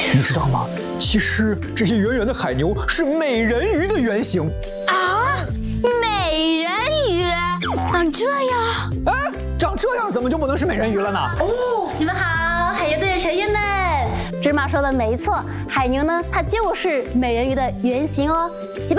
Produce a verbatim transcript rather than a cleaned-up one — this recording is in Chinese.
你知道吗？其实这些圆圆的海牛是美人鱼的原型啊！美人鱼长这样？ 哎，长这样怎么就不能是美人鱼了呢？ 哦，你们好，海牛队的成员们，芝麻说的没错，海牛呢，它就是美人鱼的原型哦。